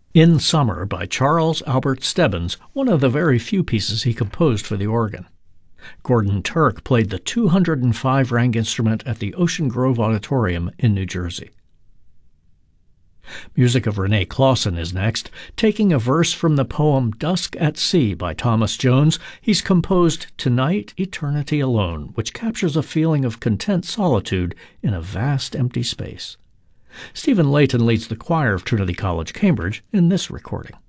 In Summer by Charles Albert Stebbins, one of the very few pieces he composed for the organ. Gordon Turk played the 205 rank instrument at the Ocean Grove Auditorium in New Jersey. Music of Renee Clausen is next. Taking a verse from the poem Dusk at Sea by Thomas Jones, he's composed Tonight, Eternity Alone, which captures a feeling of content solitude in a vast empty space. Stephen Layton leads the choir of Trinity College, Cambridge, in this recording.